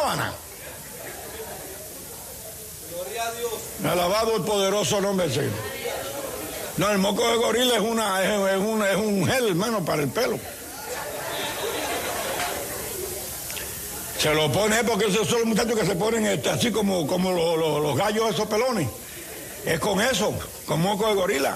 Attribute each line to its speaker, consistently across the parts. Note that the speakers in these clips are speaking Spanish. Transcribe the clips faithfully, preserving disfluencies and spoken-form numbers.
Speaker 1: sábana. Alabado el poderoso nombre del Señor. No, el moco de gorila es una es, es, un, es un gel, hermano, para el pelo. Se lo pone porque esos son los muchachos que se ponen este, así como, como los, los, los gallos esos pelones. Es con eso, con moco de gorila.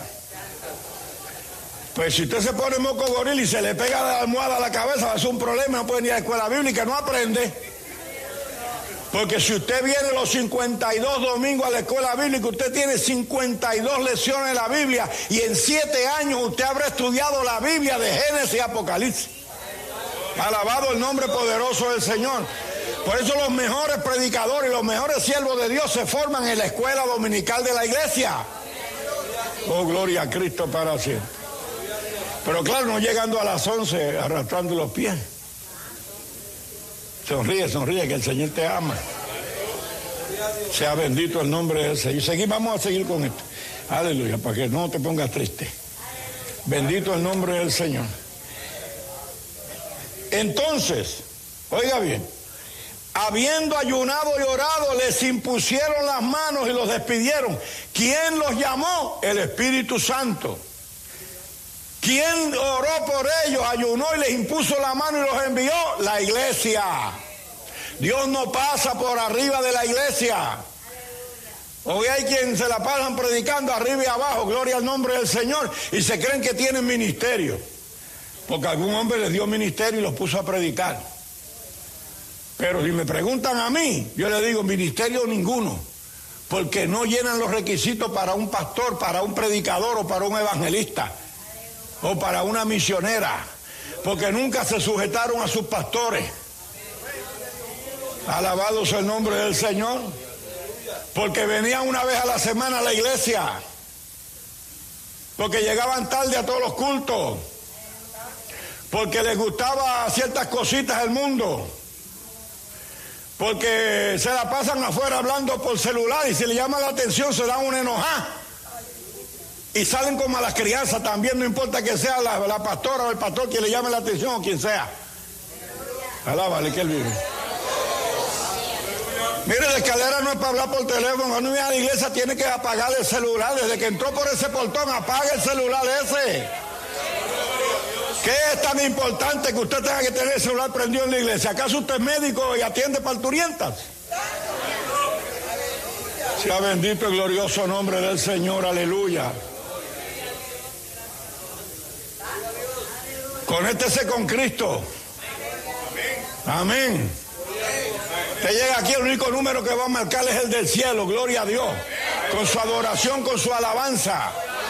Speaker 1: Pues si usted se pone moco de gorila y se le pega la almohada a la cabeza, va a ser un problema, no puede ir a la escuela bíblica, no aprende. Porque si usted viene los cincuenta y dos domingos a la escuela bíblica, usted tiene cincuenta y dos lecciones de la Biblia y en siete años usted habrá estudiado la Biblia de Génesis y Apocalipsis. Alabado el nombre poderoso del Señor. Por eso los mejores predicadores y los mejores siervos de Dios se forman en la escuela dominical de la iglesia. Oh, gloria a Cristo para siempre. Pero claro, no llegando a las once arrastrando los pies. Sonríe, sonríe, que el Señor te ama. Sea bendito el nombre del Señor. Seguimos, vamos a seguir con esto. Aleluya, para que no te pongas triste. Bendito el nombre del Señor. Entonces, oiga bien, habiendo ayunado y orado, les impusieron las manos y los despidieron. ¿Quién los llamó? El Espíritu Santo. ¿Quién oró por ellos, ayunó y les impuso la mano y los envió? La iglesia. Dios no pasa por arriba de la iglesia. Hoy hay quien se la pasan predicando arriba y abajo, gloria al nombre del Señor, y se creen que tienen ministerio. Porque algún hombre les dio ministerio y los puso a predicar. Pero si me preguntan a mí, yo les digo ministerio ninguno. Porque no llenan los requisitos para un pastor, para un predicador o para un evangelista. O para una misionera, porque nunca se sujetaron a sus pastores. Alabado sea el nombre del Señor. Porque venían una vez a la semana a la iglesia, porque llegaban tarde a todos los cultos, porque les gustaba ciertas cositas del mundo, porque se la pasan afuera hablando por celular y si le llama la atención se dan una enojada. Y salen como a las crianzas también, no importa que sea la, la pastora o el pastor que le llame la atención o quien sea. Alábale que él vive. Mire, la escalera no es para hablar por teléfono. Cuando viene a la iglesia tiene que apagar el celular. Desde que entró por ese portón, apaga el celular ese. ¿Qué es tan importante que usted tenga que tener el celular prendido en la iglesia? ¿Acaso usted es médico y atiende parturientas? Sea bendito el glorioso nombre del Señor, aleluya. Conéctese con Cristo. Amén. Usted llega aquí, el único número que va a marcar es el del cielo, gloria a Dios. Con su adoración, con su alabanza.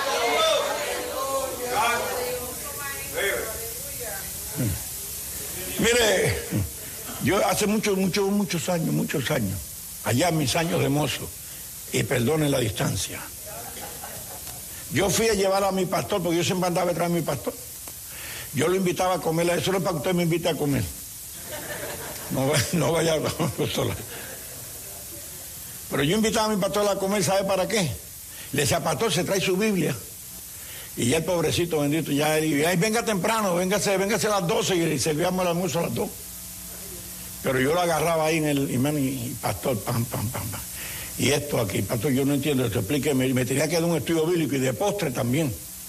Speaker 1: Mire, yo hace muchos, muchos, muchos años, muchos años, allá en mis años de mozo, y perdone la distancia, yo fui a llevar a mi pastor, porque yo siempre andaba detrás de mi pastor. Yo lo invitaba a comer, eso no es para que usted me invite a comer. No, no vaya a sola. Pero yo invitaba a mi pastor a comer, ¿sabe para qué? Le decía, pastor, se trae su Biblia. Y ya el pobrecito bendito, ya él, ay, venga temprano, véngase, véngase a las doce y servíamos el almuerzo a las dos. Pero yo lo agarraba ahí en el, y, y pastor, pam, pam, pam, pam. Y esto aquí, pastor, yo no entiendo esto, explíqueme. Me tenía que dar un estudio bíblico y de postre también.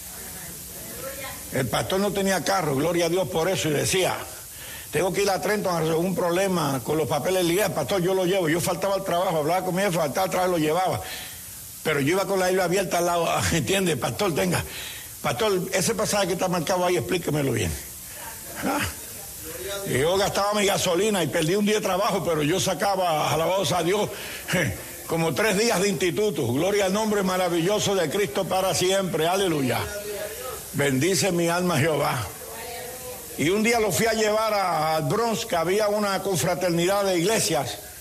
Speaker 1: El pastor no tenía carro, gloria a Dios por eso, y decía, tengo que ir a Trenton a resolver un problema con los papeles de la iglesia, pastor, yo lo llevo. Yo faltaba al trabajo, hablaba con mi jefe, faltaba al trabajo, lo llevaba. Pero yo iba con la Biblia abierta al lado, ¿entiende? Pastor, tenga, pastor, ese pasaje que está marcado ahí, explíquemelo bien. ¿Ah? Y yo gastaba mi gasolina y perdí un día de trabajo, pero yo sacaba, alabados a Dios, como tres días de instituto. Gloria al nombre maravilloso de Cristo para siempre, aleluya. Bendice mi alma Jehová. Y un día lo fui a llevar al Bronx, que había una confraternidad de iglesias.